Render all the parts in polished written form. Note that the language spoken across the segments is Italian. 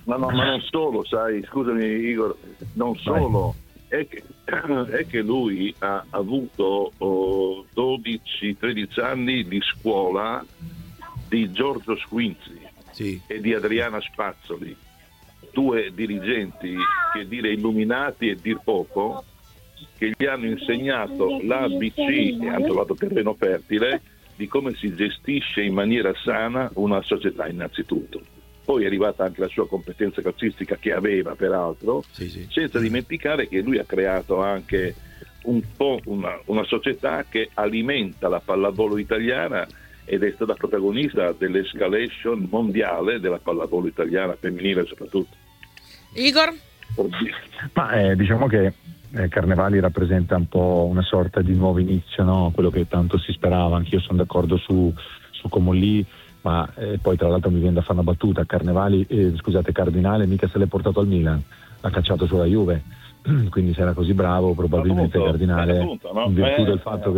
ma non solo, sai, scusami Igor, non solo, è che lui ha avuto 12-13 anni di scuola di Giorgio Squinzi e di Adriana Spazzoli, due dirigenti, che dire illuminati e dir poco, che gli hanno insegnato l'ABC e hanno trovato terreno fertile di come si gestisce in maniera sana una società innanzitutto. Poi è arrivata anche la sua competenza calcistica, che aveva peraltro, senza dimenticare che lui ha creato anche un po' una società che alimenta la pallavolo italiana ed è stata protagonista dell'escalation mondiale della pallavolo italiana femminile soprattutto. Igor? Ma diciamo che Carnevali rappresenta un po' una sorta di nuovo inizio, no? Quello che tanto si sperava. Anch'io sono d'accordo su Comolli, ma poi tra l'altro mi viene da fare una battuta. Cardinale mica se l'è portato al Milan, l'ha cacciato sulla Juve, quindi se era così bravo probabilmente Cardinale, in virtù del fatto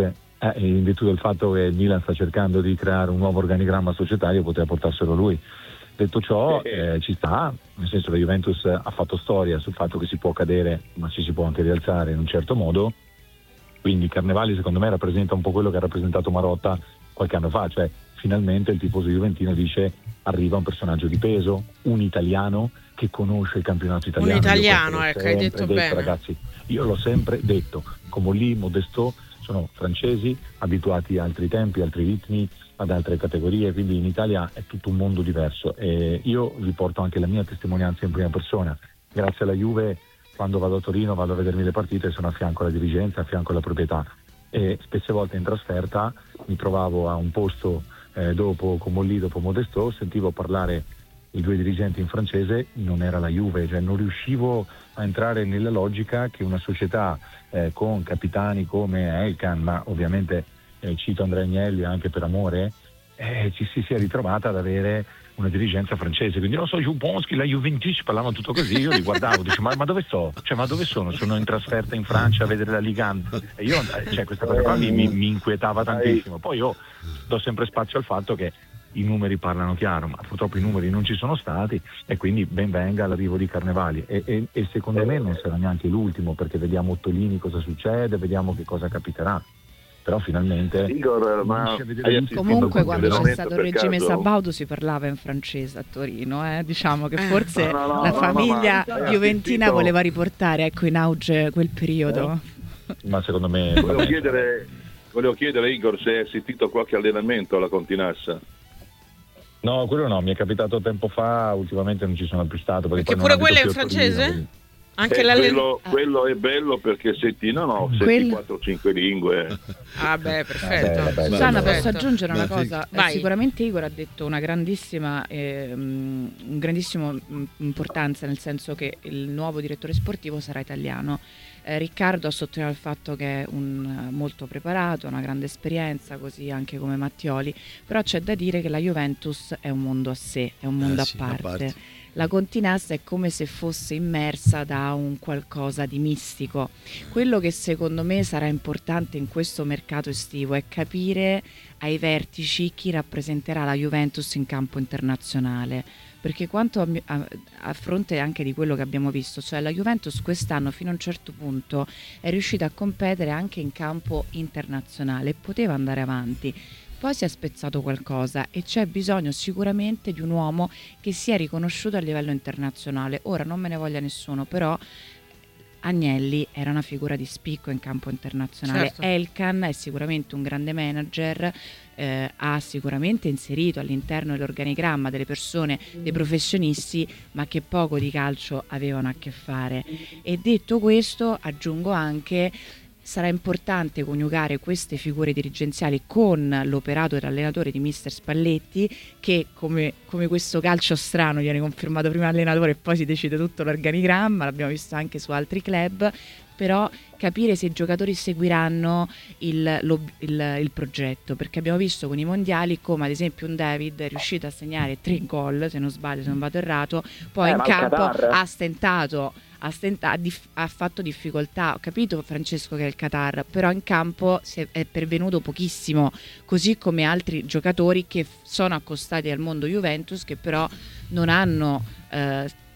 che il Milan sta cercando di creare un nuovo organigramma societario, poteva portarselo lui. Detto ciò, ci sta, nel senso, la Juventus ha fatto storia sul fatto che si può cadere ma ci si può anche rialzare in un certo modo, quindi Carnevali secondo me rappresenta un po' quello che ha rappresentato Marotta qualche anno fa, cioè finalmente il tifoso juventino dice: arriva un personaggio di peso, un italiano che conosce il campionato italiano. Un italiano, ecco, hai detto bene. Ragazzi, io l'ho sempre detto, Comolli, Modesto sono francesi, abituati a altri tempi, altri ritmi, ad altre categorie, quindi in Italia è tutto un mondo diverso, e io vi porto anche la mia testimonianza in prima persona. Grazie alla Juve, quando vado a Torino, vado a vedermi le partite, sono a fianco alla dirigenza, a fianco alla proprietà, e spesse volte in trasferta mi trovavo a un posto dopo Comolli, dopo Modesto, sentivo parlare i due dirigenti in francese, non era la Juve, cioè non riuscivo a entrare nella logica che una società con capitani come Elkan, ma ovviamente cito Andrea Agnelli anche per amore, ci si sia ritrovata ad avere una dirigenza francese, quindi non so, je pense che la Juventus, parlavano tutto così, io li guardavo, dicevo ma dove sto? Cioè, ma dove sono? Sono in trasferta in Francia a vedere la Ligue 1, e io, cioè, questa cosa qua mi inquietava tantissimo. Poi io do sempre spazio al fatto che i numeri parlano chiaro, ma purtroppo i numeri non ci sono stati, e quindi ben venga l'arrivo di Carnevali, e secondo me non sarà neanche l'ultimo, perché vediamo Ottolini cosa succede, vediamo che cosa capiterà. Però finalmente Igor, comunque quando c'è stato il regime Sabaudo si parlava in francese a Torino, diciamo che forse la famiglia juventina voleva riportare, ecco, in auge quel periodo. Ma secondo me volevo chiedere Igor se hai assistito a qualche allenamento alla Continassa. No, quello no, mi è capitato tempo fa, ultimamente non ci sono più stato, perché pure quello è in francese? Torino, anche quello è bello perché senti 4-5 lingue. Ah beh, perfetto. Susanna, posso aggiungere una cosa? Sicuramente Igor ha detto una grandissima importanza, nel senso che il nuovo direttore sportivo sarà italiano. Riccardo ha sottolineato il fatto che è molto preparato, una grande esperienza, così anche come Mattioli, però c'è da dire che la Juventus è un mondo a sé, è un mondo a parte. La Continassa è come se fosse immersa da un qualcosa di mistico. Quello che secondo me sarà importante in questo mercato estivo è capire ai vertici chi rappresenterà la Juventus in campo internazionale, perché quanto a fronte anche di quello che abbiamo visto, cioè la Juventus quest'anno fino a un certo punto è riuscita a competere anche in campo internazionale, poteva andare avanti. Poi si è spezzato qualcosa e c'è bisogno sicuramente di un uomo che sia riconosciuto a livello internazionale. Ora non me ne voglia nessuno, però Agnelli era una figura di spicco in campo internazionale. Certo. Elkan è sicuramente un grande manager, ha sicuramente inserito all'interno dell'organigramma delle persone, dei professionisti, ma che poco di calcio avevano a che fare. E detto questo, aggiungo anche: sarà importante coniugare queste figure dirigenziali con l'operato dell'allenatore di mister Spalletti, che come questo calcio strano viene confermato prima allenatore e poi si decide tutto l'organigramma, l'abbiamo visto anche su altri club, però capire se i giocatori seguiranno il progetto, perché abbiamo visto con i mondiali come ad esempio un David è riuscito a segnare 3 gol, se non sbaglio, se non vado errato, poi in campo ha stentato, ha fatto difficoltà. Ho capito, Francesco, che è il Qatar, però in campo è pervenuto pochissimo, così come altri giocatori che sono accostati al mondo Juventus, che però non hanno